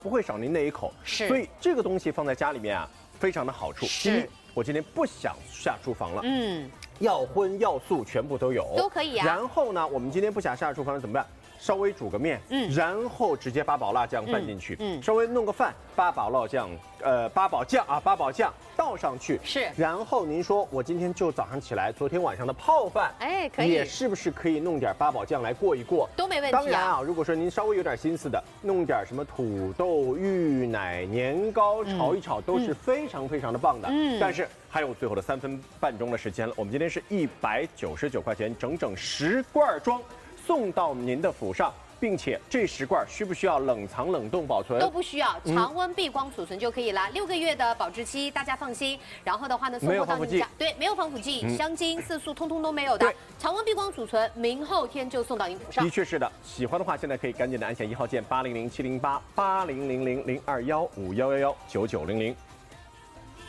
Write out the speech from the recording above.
不会少您那一口。 是， 所以这个东西放在家里面啊，非常的好处。第一，我今天不想下厨房了，要荤要素全部都有， 都可以啊。 然后呢，我们今天不想下厨房了怎么办？稍微煮个面，然后直接八宝辣酱拌进去，稍微弄个饭，八宝酱倒上去， 是。 然后您说我今天就早上起来，昨天晚上的泡饭， 哎，可以， 也是不是可以弄点八宝酱来过一过？ 都没问题。 当然啊，如果说您稍微有点心思的，弄点什么土豆、芋奶、年糕炒一炒，都是非常非常的棒的。但是还有最后的3分半钟的时间了，我们今天是199块钱，整整10罐装。送到您的府上，并且这10罐需不需要冷藏冷冻保存？ 都不需要，常温闭光储存就可以啦。6个月的保质期，大家放心。然后的话呢，送货到您家，对，没有防腐剂、香精、色素，通通都没有的。常温闭光储存，明后天就送到您府上。 的确是的，喜欢的话，现在可以赶紧的按下1号键800-708-8000-021-5111-9900。